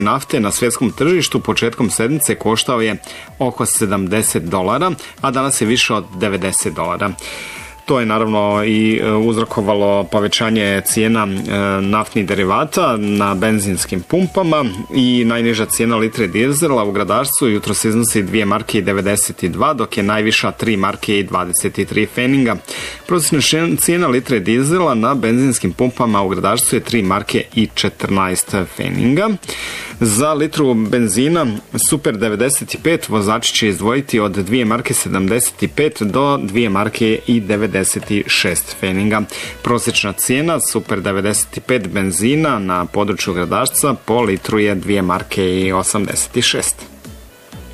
nafte na svjetskom tržištu početkom sedmice koštao je oko $70, a danas je više od $90. To je naravno i uzrokovalo povećanje cijena naftnih derivata na benzinskim pumpama i najniža cijena litre dizela u gradarstvu jutros iznosi 2 marke i 92, dok je najviša 3 marke i 23 feninga. Prosječna cijena litre dizela na benzinskim pumpama u gradarstvu je 3 marke i 14 feninga. Za litru benzina Super 95 vozači će izdvojiti od 2 marke 75 do 2 marke i 96 feninga. Prosječna cijena Super 95 benzina na području gradarstva po litru je 2 marke i 86.